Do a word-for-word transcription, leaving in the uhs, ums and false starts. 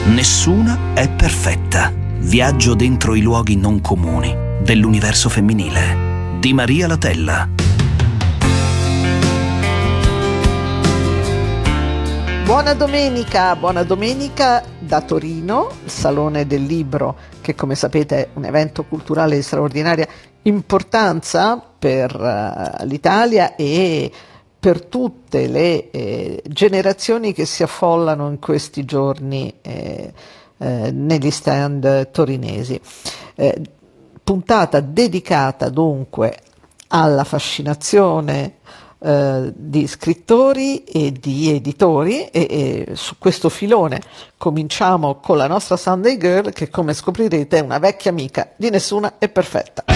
Nessuna è perfetta. Viaggio dentro i luoghi non comuni dell'universo femminile di Maria Latella. Buona domenica, buona domenica da Torino, il Salone del Libro, che come sapete è un evento culturale di straordinaria importanza per uh, l'Italia e per tutte le eh, generazioni che si affollano in questi giorni eh, eh, negli stand torinesi. Eh, puntata dedicata dunque alla fascinazione eh, di scrittori e di editori e, e su questo filone cominciamo con la nostra Sunday Girl, che come scoprirete è una vecchia amica di Nessuna è perfetta.